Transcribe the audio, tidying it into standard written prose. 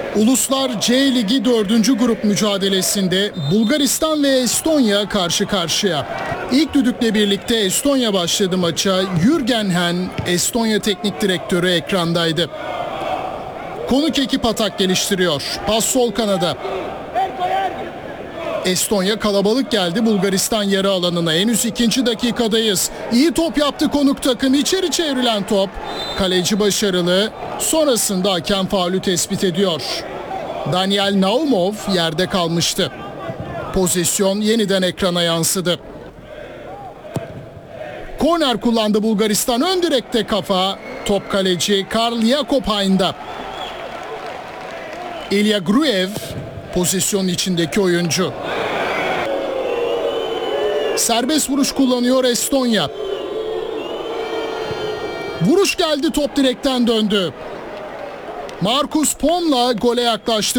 Uluslar C Ligi 4. grup mücadelesinde Bulgaristan ve Estonya karşı karşıya. İlk düdükle birlikte Estonya başladı maça. Jürgen Henn, Estonya teknik direktörü ekrandaydı. Konuk ekip atak geliştiriyor. Pas sol kanada. Estonya kalabalık geldi Bulgaristan yarı alanına. Henüz 2. dakikadayız. İyi top yaptı konuk takım. İçeri çevrilen top. Kaleci başarılı. Sonrasında hakem faulü tespit ediyor. Daniel Naumov yerde kalmıştı. Pozisyon yeniden ekrana yansıdı. Korner kullandı Bulgaristan. Ön direkte kafa. Top kaleci Karl Jakobhain'da. Ilya Gruev pozisyonun içindeki oyuncu. Serbest vuruş kullanıyor Estonya. Vuruş geldi, top direkten döndü. Markus Pom'la gole yaklaştı.